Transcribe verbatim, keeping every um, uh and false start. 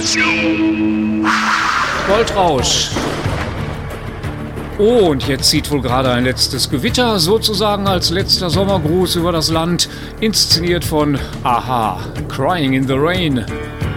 Goldrausch. Oh, und jetzt zieht wohl gerade ein letztes Gewitter, sozusagen als letzter Sommergruß über das Land, inszeniert von Aha, Crying in the Rain.